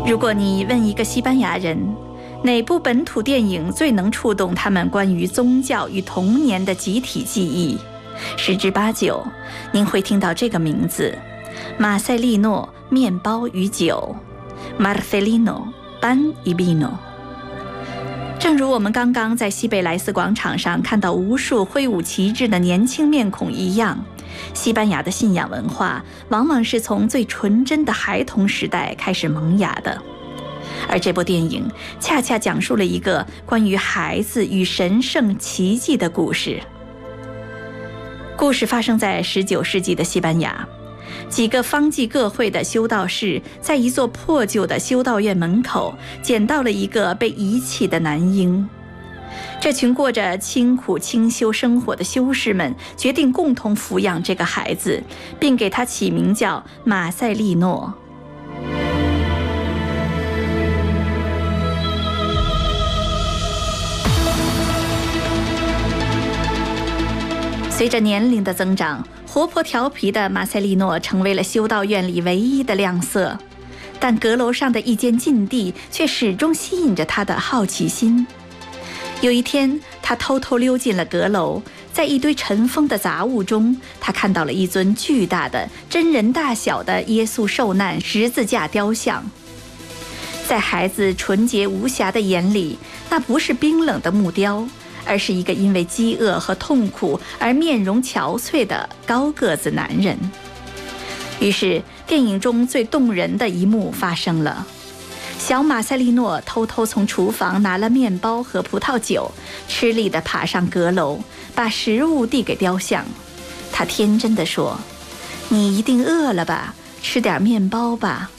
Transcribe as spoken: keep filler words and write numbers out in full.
如果你问一个西班牙人，哪部本土电影最能触动他们关于宗教与童年的集体记忆，十之八九，您会听到这个名字：马塞利诺面包与酒 Marcelino Pan y Vino。 正如我们刚刚在西贝莱斯广场上看到无数挥舞旗帜的年轻面孔一样，西班牙的信仰文化往往是从最纯真的孩童时代开始萌芽的。而这部电影恰恰讲述了一个关于孩子与神圣奇迹的故事。故事发生在十九世纪的西班牙，几个方济各会的修道士在一座破旧的修道院门口捡到了一个被遗弃的男婴。这群过着清苦清修生活的修士们决定共同抚养这个孩子，并给他起名叫马塞利诺。随着年龄的增长，活泼调皮的马塞利诺成为了修道院里唯一的亮色，但阁楼上的一间禁地却始终吸引着他的好奇心。有一天，他偷偷溜进了阁楼，在一堆尘封的杂物中，他看到了一尊巨大的真人大小的耶稣受难十字架雕像。在孩子纯洁无瑕的眼里，那不是冰冷的木雕，而是一个因为饥饿和痛苦而面容憔悴的高个子男人。于是，电影中最动人的一幕发生了。小马塞利诺偷偷从厨房拿了面包和葡萄酒，吃力地爬上阁楼，把食物递给雕像。他天真地说：“你一定饿了吧？吃点面包吧。”